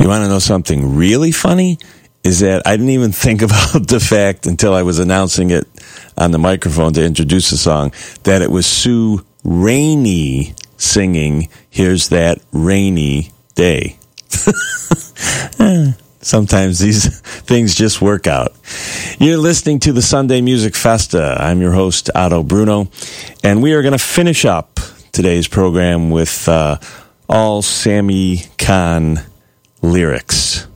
You want to know something really funny? Is that I didn't even think about the fact until I was announcing it on the microphone to introduce the song that it was Sue Rainey singing Here's That Rainy Day. Sometimes these things just work out. You're listening to the Sunday Music Festa. I'm your host, Otto Bruno, and we are going to finish up today's program with all Sammy Cahn lyrics.